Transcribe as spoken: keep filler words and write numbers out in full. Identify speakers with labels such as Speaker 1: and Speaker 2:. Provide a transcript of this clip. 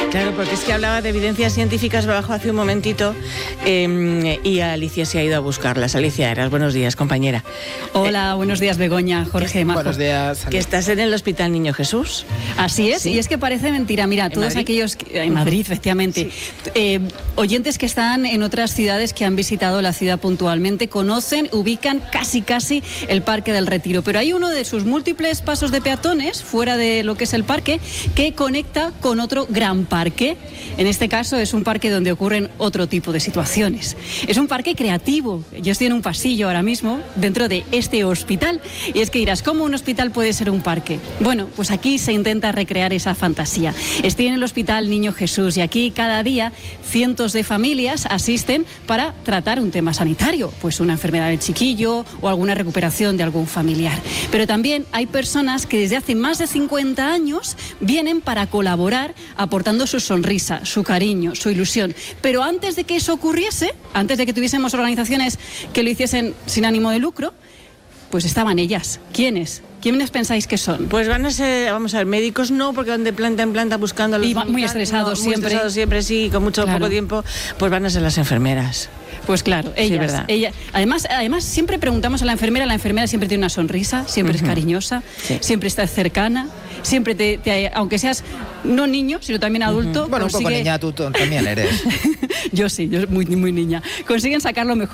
Speaker 1: Claro, porque es que hablaba de evidencias científicas bajo hace un momentito eh, y Alicia se ha ido a buscarlas. Alicia Eras, buenos días, compañera.
Speaker 2: Hola, eh, buenos días, Begoña, Jorge, Majo.
Speaker 3: Buenos días.
Speaker 1: Que estás en el Hospital Niño Jesús.
Speaker 2: Así es, ¿sí? Y es que parece mentira. Mira, ¿En todos Madrid? aquellos... Que, en Madrid, efectivamente. Sí. Eh, oyentes que están en otras ciudades, que han visitado la ciudad puntualmente, conocen, ubican casi casi el Parque del Retiro. Pero hay uno de sus múltiples pasos de peatones, fuera de lo que es el parque, que conecta con otro gran parque. Parque. En este caso es un parque donde ocurren otro tipo de situaciones. Es un parque creativo. Yo estoy en un pasillo ahora mismo dentro de este hospital y es que dirás, ¿cómo un hospital puede ser un parque? Bueno, pues aquí se intenta recrear esa fantasía. Estoy en el Hospital Niño Jesús y aquí cada día cientos de familias asisten para tratar un tema sanitario, pues una enfermedad del chiquillo o alguna recuperación de algún familiar. Pero también hay personas que desde hace más de cincuenta años vienen para colaborar aportando su sonrisa, su cariño, su ilusión. Pero antes de que eso ocurriese, antes de que tuviésemos organizaciones que lo hiciesen sin ánimo de lucro, pues estaban ellas. ¿Quiénes? ¿Quiénes pensáis que son?
Speaker 1: Pues van a ser, vamos a ver, médicos no, porque van de planta en planta buscando a los...
Speaker 2: Y van muy estresados
Speaker 1: no,
Speaker 2: siempre.
Speaker 1: Muy estresados siempre, sí, con mucho claro. poco tiempo, pues van a ser las enfermeras.
Speaker 2: Pues claro, ellas,
Speaker 1: sí, ¿verdad?
Speaker 2: ella, además, además siempre preguntamos a la enfermera, la enfermera siempre tiene una sonrisa, siempre uh-huh. es cariñosa, sí. siempre está cercana, siempre te, te, aunque seas no niño, sino también adulto.
Speaker 3: Uh-huh. Bueno, consigue... un poco niña tú también eres.
Speaker 2: Yo sí, yo muy, muy niña. Consiguen sacar lo mejor